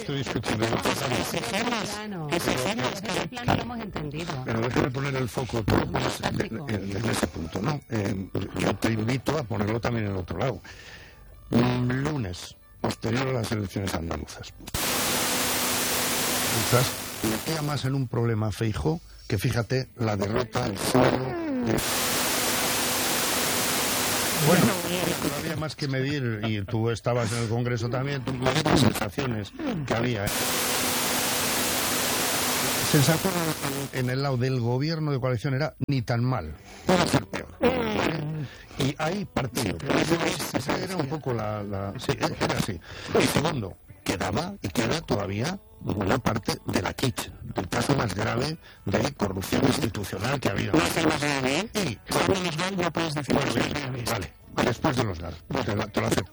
estoy discutiendo. Exigimos, que el plan lo hemos entendido. Pero déjame poner el foco en ese punto, ¿no? Yo te invito a ponerlo también en el otro lado. Un lunes, posterior a las elecciones andaluzas. Le queda más en un problema Feijóo que, fíjate, la derrota, el suelo. Bueno, no había más que medir, y tú estabas en el Congreso también, tú medir las sensaciones que había. Sensación en el lado del gobierno de coalición era ni tan mal, puede ser peor. Y hay partido. Esa era un poco sí, era así. Y segundo, quedaba y queda todavía una parte de la kitsch, del caso más grave de corrupción institucional que ha habido. No es más grave, ¿eh? Y, cuando los GAL ya puedes decir. Vale, después de los GAL, te lo acepto.